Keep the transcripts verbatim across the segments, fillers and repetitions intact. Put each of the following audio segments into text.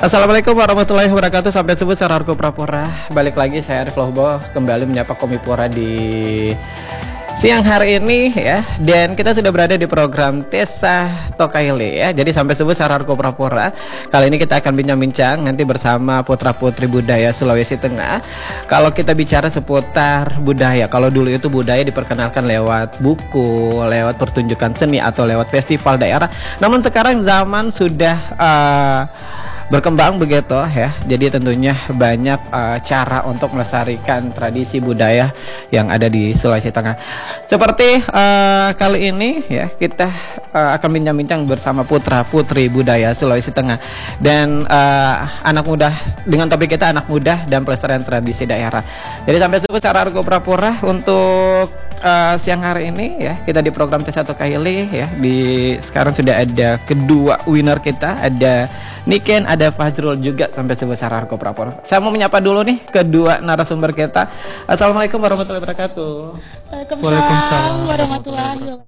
Assalamualaikum warahmatullahi wabarakatuh. Sampai subuh Sararko Prapora. Balik lagi saya Arif Lohbo kembali menyapa Komipura di siang hari ini ya. Dan kita sudah berada di program Desa Tokaili ya. Jadi sampai subuh Sararko Prapora. Kali ini kita akan bincang-bincang nanti bersama putra-putri budaya Sulawesi Tengah. Kalau kita bicara seputar budaya, kalau dulu itu budaya diperkenalkan lewat buku, lewat pertunjukan seni atau lewat festival daerah. Namun sekarang zaman sudah uh, berkembang begitu ya, jadi tentunya banyak uh, cara untuk melestarikan tradisi budaya yang ada di Sulawesi Tengah. Seperti uh, kali ini ya, kita uh, akan bincang-bincang bersama putra putri budaya Sulawesi Tengah dan uh, anak muda, dengan topik kita anak muda dan pelestarian tradisi daerah. Jadi sampai subuh cara Argo Prapura untuk uh, siang hari ini ya, kita di program Desa Tokaili ya. Di sekarang sudah ada kedua winner kita, ada Niken, ada Fajrul juga sampai sebesar Arko Prapor. Saya mau menyapa dulu nih kedua narasumber kita. Assalamualaikum warahmatullahi wabarakatuh. Waalaikumsalam warahmatullahi wabarakatuh.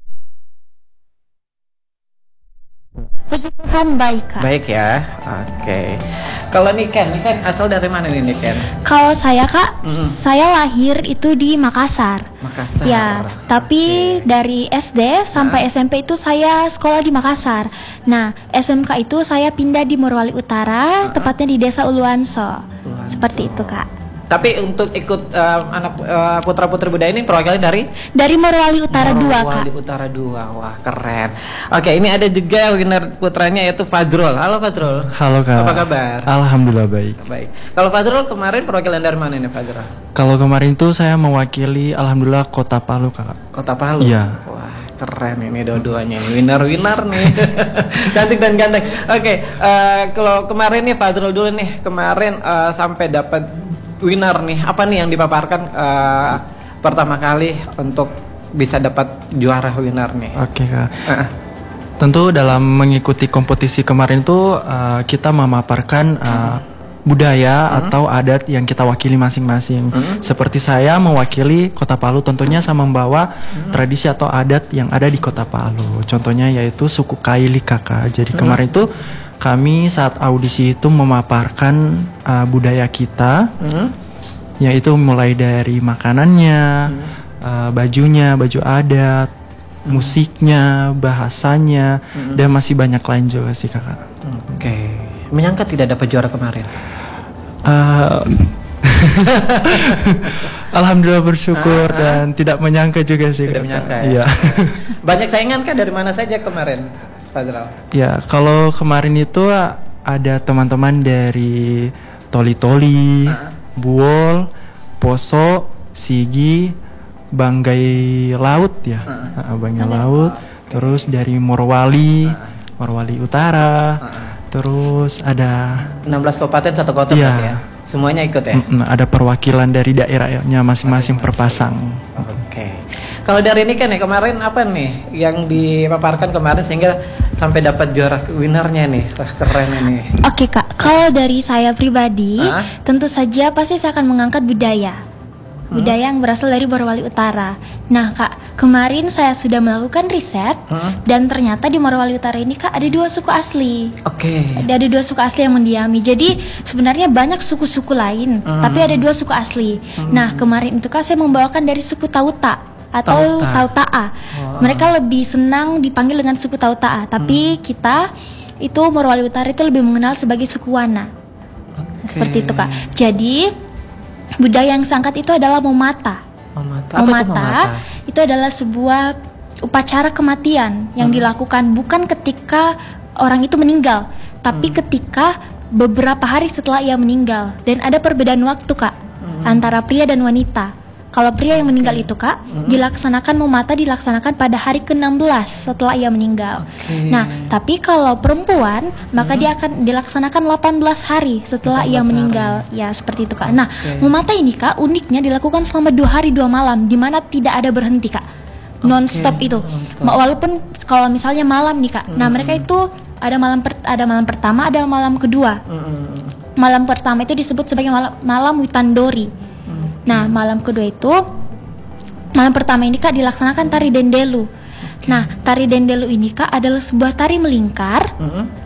Baik, Kak. Baik ya. Oke. Okay. Kalau Niken, Niken asal dari mana nih Niken? Kalau saya Kak, mm-hmm. saya lahir itu di Makassar. Makassar. Ya, tapi okay. dari S D sampai nah. S M P itu saya sekolah di Makassar. Nah, S M K itu saya pindah di Morowali Utara, uh-huh. tepatnya di Desa Uluanso. Uluanso. Seperti itu Kak. Tapi untuk ikut uh, anak uh, putra putri budaya ini perwakilan dari dari Morowali Utara dua Kak. Morowali Utara dua, wah keren. Oke, ini ada juga winner putranya yaitu Fajrul. Halo Fajrul. Halo Kak. Apa kabar? Alhamdulillah baik. Baik. Kalau Fajrul kemarin perwakilan dari mana nih Fajrul? Kalau kemarin tuh saya mewakili alhamdulillah Kota Palu Kak. Kota Palu. Iya. Wah keren ini dua-duanya ini winner-winner nih. Cantik dan ganteng. Oke, uh, kalau kemarin nih Fajrul dulu nih, kemarin uh, sampai dapat winner nih, apa nih yang dipaparkan uh, pertama kali untuk bisa dapat juara winner nih? Oke Kak. Uh. Tentu dalam mengikuti kompetisi kemarin tuh uh, kita memaparkan uh, budaya hmm. atau adat yang kita wakili masing-masing. Hmm. Seperti saya mewakili Kota Palu, tentunya saya membawa hmm. tradisi atau adat yang ada di Kota Palu. Contohnya yaitu suku Kaili Kakak. Jadi hmm. kemarin itu kami saat audisi itu memaparkan uh, budaya kita, hmm. yaitu mulai dari makanannya, hmm. uh, bajunya, baju adat, hmm. musiknya, bahasanya, hmm. dan masih banyak lain juga sih kakak. Oke, okay. Menyangka tidak dapat juara kemarin? Uh, Alhamdulillah bersyukur ah, dan ah. tidak menyangka juga sih. Tidak kakak. menyangka ya. Iya. Banyak saingan kan dari mana saja kemarin? Ya, kalau kemarin itu ada teman-teman dari Toli-Toli, uh. Buol, Poso, Sigi, Banggai Laut ya, uh. Uh, Banggai Laut, uh, okay. Terus dari Morowali, uh. Morowali Utara, uh. terus ada enam belas kabupaten satu kota ya. ya. Semuanya ikut ya? Mm, ada perwakilan dari daerahnya masing-masing perpasang. Oke. Okay. Kalau dari ini kan ya kemarin apa nih yang dipaparkan kemarin sehingga sampai dapat juara winernya nih? Wah keren ini. Oke Kak, kalau dari saya pribadi, ah? tentu saja pasti saya akan mengangkat budaya. Hmm? Budaya yang berasal dari Morowali Utara. Nah Kak, kemarin saya sudah melakukan riset hmm? dan ternyata di Morowali Utara ini Kak ada dua suku asli. Oke. Okay. Ada dua suku asli yang mendiami. Jadi sebenarnya banyak suku-suku lain, hmm. tapi ada dua suku asli. Hmm. Nah kemarin itu Kak saya membawakan dari suku Tauta atau Tauta'a. Oh. Mereka lebih senang dipanggil dengan suku Tauta'a, tapi hmm. kita itu Morowali Utara itu lebih mengenal sebagai suku Wana. Okay. Seperti itu Kak. Jadi budaya yang saya angkat itu adalah Momata. Momata. Momata itu, itu adalah sebuah upacara kematian yang hmm. dilakukan bukan ketika orang itu meninggal, tapi hmm. ketika beberapa hari setelah ia meninggal, dan ada perbedaan waktu Kak hmm. antara pria dan wanita. Kalau pria yang meninggal itu Kak, mm-hmm. dilaksanakan Momata dilaksanakan pada hari ke enam belas setelah ia meninggal. Okay. Nah, tapi kalau perempuan, maka mm-hmm. dia akan dilaksanakan delapan belas hari setelah ia meninggal. Hari. Ya, seperti itu Kak. Nah, okay. Momata ini Kak, uniknya dilakukan selama dua hari dua malam, di mana tidak ada berhenti Kak. Non-stop okay. itu. Non-stop. Walaupun kalau misalnya malam nih Kak. Mm-hmm. Nah, mereka itu ada malam per, ada malam pertama, ada malam kedua. Mm-hmm. Malam pertama itu disebut sebagai malam, malam Witandori. Nah, malam kedua itu, malam pertama ini Kak dilaksanakan tari Dendelu. Okay. Nah, tari Dendelu ini Kak adalah sebuah tari melingkar, mm-hmm.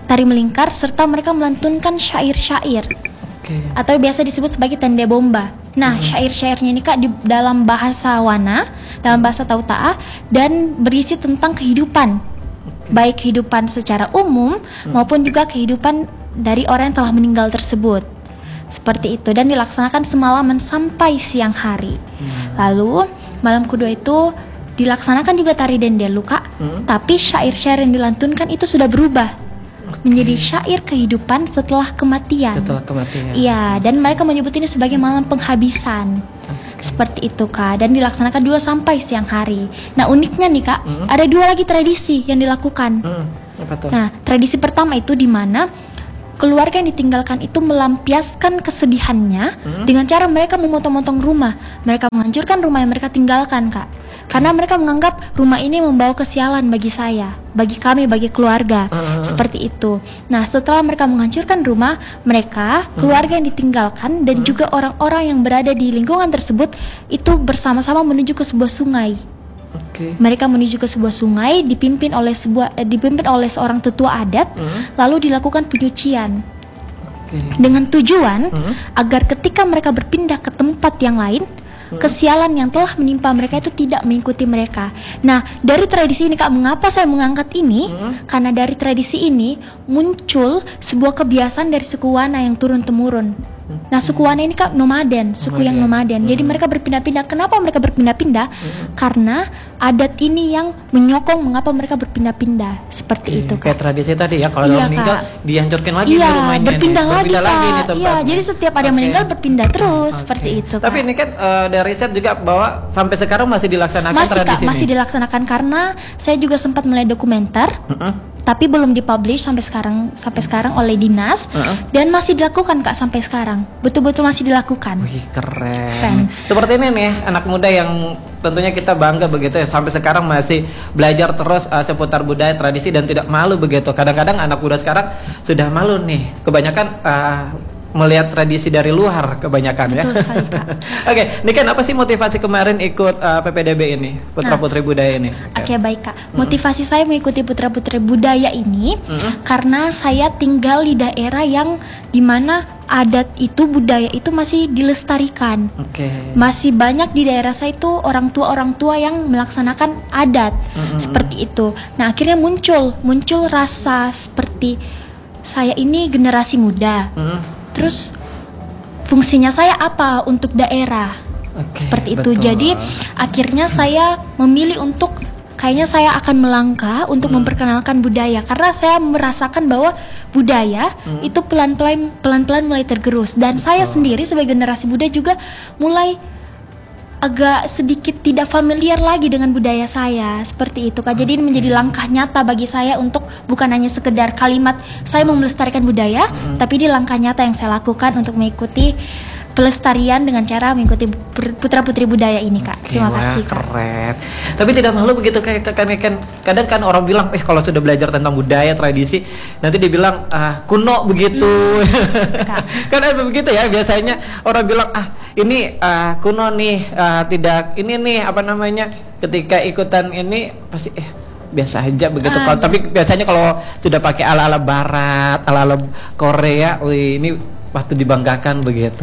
tari melingkar serta mereka melantunkan syair-syair Oke. atau biasa disebut sebagai tende bomba. Nah, syair-syairnya ini Kak di dalam bahasa Wana, dalam bahasa Tauta'a, dan berisi tentang kehidupan, baik kehidupan secara umum maupun juga kehidupan dari orang yang telah meninggal tersebut. Seperti itu, dan dilaksanakan semalaman sampai siang hari. Lalu malam kedua itu dilaksanakan juga tari dendelu Kak, tapi syair-syair yang dilantunkan itu sudah berubah menjadi syair kehidupan setelah kematian. Setelah kematian. Iya, dan mereka menyebut ini sebagai malam penghabisan. Seperti itu Kak, dan dilaksanakan dua sampai siang hari. Nah, uniknya nih Kak, ada dua lagi tradisi yang dilakukan. Hmm, apa tuh? Nah, tradisi pertama itu di mana keluarga yang ditinggalkan itu melampiaskan kesedihannya dengan cara mereka memotong-motong rumah. Mereka menghancurkan rumah yang mereka tinggalkan Kak, karena mereka menganggap rumah ini membawa kesialan bagi saya, bagi kami, bagi keluarga. Seperti itu. Nah, setelah mereka menghancurkan rumah mereka, keluarga yang ditinggalkan dan juga orang-orang yang berada di lingkungan tersebut itu bersama-sama menuju ke sebuah sungai. Oke. Mereka menuju ke sebuah sungai dipimpin oleh sebuah eh, dipimpin oleh seorang tetua adat, lalu dilakukan penyucian Oke. dengan tujuan agar ketika mereka berpindah ke tempat yang lain, kesialan yang telah menimpa mereka itu tidak mengikuti mereka. Nah, dari tradisi ini Kak, mengapa saya mengangkat ini? Karena dari tradisi ini muncul sebuah kebiasaan dari suku Wana yang turun temurun. Nah, suku Wana ini Kak nomaden, suku yang nomaden. Jadi mereka berpindah-pindah. Kenapa mereka berpindah-pindah? Karena adat ini yang menyokong mengapa mereka berpindah-pindah. Seperti itu Kak. Kayak tradisi tadi ya, kalau Iya, orang meninggal Kak. dihancurkan lagi Iya, nih rumahnya. berpindah nih. lagi Berpindah Kak. lagi nih Iya, tempatnya. jadi setiap ada yang Oke. meninggal berpindah terus. Oke. Seperti itu Kak. Tapi ini kan eh, dari riset juga bahwa sampai sekarang masih dilaksanakan masih tradisi Kak, masih ini. dilaksanakan karena saya juga sempat melihat dokumenter. Mm-mm. Tapi belum dipublish sampai sekarang sampai sekarang oleh dinas, dan masih dilakukan Kak sampai sekarang. Betul-betul masih dilakukan. Wih, keren. Keren. Seperti ini nih anak muda yang tentunya kita bangga begitu ya, sampai sekarang masih belajar terus uh, seputar budaya tradisi dan tidak malu begitu. Kadang-kadang anak muda sekarang sudah malu nih, kebanyakan uh, melihat tradisi dari luar kebanyakan. Betul ya. sekali, Kak. Oke, ini kan apa sih motivasi kemarin ikut uh, P P D B ini, Putra Putri Budaya ini? Oke, baik Kak. Motivasi saya mengikuti Putra Putri Budaya ini karena saya tinggal di daerah yang dimana adat itu, budaya itu masih dilestarikan. Oke. Masih banyak di daerah saya itu orang tua-orang tua yang melaksanakan adat seperti itu. Nah, akhirnya muncul muncul rasa seperti saya ini generasi muda. Mm. Terus fungsinya saya apa untuk daerah? Oke, Seperti itu. betul. Jadi akhirnya saya memilih untuk kayaknya saya akan melangkah untuk memperkenalkan budaya, karena saya merasakan bahwa budaya itu pelan-pelan pelan-pelan mulai tergerus, dan saya sendiri sebagai generasi muda juga mulai agak sedikit tidak familiar lagi dengan budaya saya. Seperti itu Kak. Jadi ini menjadi langkah nyata bagi saya untuk bukan hanya sekedar kalimat saya mau melestarikan budaya, tapi ini langkah nyata yang saya lakukan untuk mengikuti pelestarian dengan cara mengikuti putra putri budaya ini Kak. Terima Wah, kasih Kak. keren. Tapi tidak malu begitu kayak kan, kan kadang kan orang bilang eh kalau sudah belajar tentang budaya tradisi nanti dibilang ah kuno begitu. Kan ada begitu ya biasanya orang bilang ah ini ah kuno nih ah, tidak ini nih apa namanya ketika ikutan ini pasti eh biasa aja begitu. Ah, Kalau iya. tapi biasanya kalau sudah pakai ala-ala barat, ala-ala Korea, wih ini waktu dibanggakan begitu.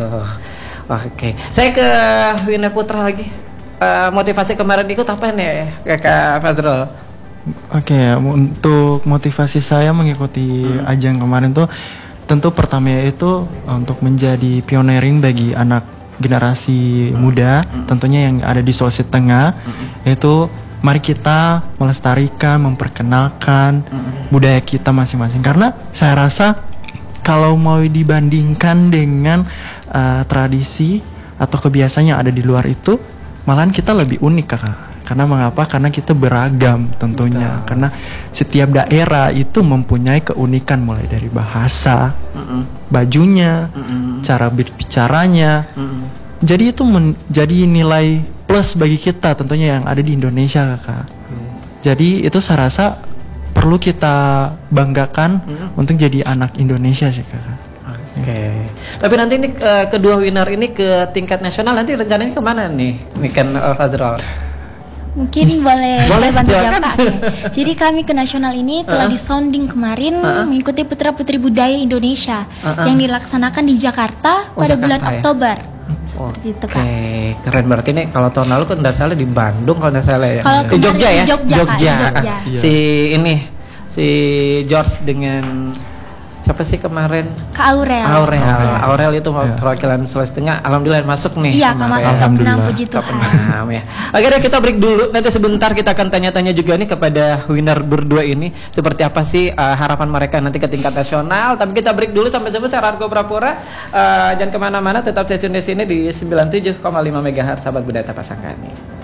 Oke, saya ke Wina Putra lagi. Eh, motivasi kemarin ikut apa nih, Kakak Fazrul? Oke, untuk motivasi saya mengikuti ajang kemarin tuh tentu pertama itu untuk menjadi pioneering bagi anak generasi muda, tentunya yang ada di Sulawesi Tengah, yaitu mari kita melestarikan, memperkenalkan budaya kita masing-masing. Karena saya rasa kalau mau dibandingkan dengan uh, tradisi atau kebiasaan yang ada di luar itu, malahan kita lebih unik Kakak. Karena mengapa? Karena kita beragam tentunya. Betul. Karena setiap daerah itu mempunyai keunikan, mulai dari bahasa, Mm-mm. bajunya, Mm-mm. cara berbicaranya. Mm-mm. Jadi itu menjadi nilai plus bagi kita tentunya yang ada di Indonesia Kakak. Mm. Jadi itu saya rasa perlu kita banggakan hmm. untuk jadi anak Indonesia sih Kakak. Oke. Okay. Tapi nanti ini uh, kedua winner ini ke tingkat nasional nanti rencananya kemana nih? Ini kan uh, Fazrul. Mungkin boleh, Boleh, saya bantu silakan. jawab Pak. Oke. Jadi kami ke nasional ini telah disounding kemarin mengikuti Putra Putri Budaya Indonesia yang dilaksanakan di Jakarta Oh, pada Jakarta bulan ya? Oktober. Seperti itu Oke, Kak. keren. Berarti nih kalau tahun lalu kan nggak salah di Bandung kalau nggak salah ya. Kalau Di kemarin Jogja di ya. Jogja, Kak, di Jogja. Ah, Si ini si George dengan siapa sih kemarin? Kak Aurel. Aurel. Aurel. Aurel itu mau Iya. perwakilan Sulawesi Tengah. Alhamdulillah masuk nih. Iya, Kak kemarin. masuk ke Alhamdulillah. Penang, puji Ke Tuhan. Penang ya. Oke deh, kita break dulu. Nanti sebentar kita akan tanya-tanya juga nih kepada winner berdua ini seperti apa sih uh, harapan mereka nanti ke tingkat nasional. Tapi kita break dulu sampai sebesar Argo Prapura. Uh, jangan kemana-mana, tetap stay tune di sini di sembilan puluh tujuh koma lima megahertz sahabat budaya Tapasangka nih.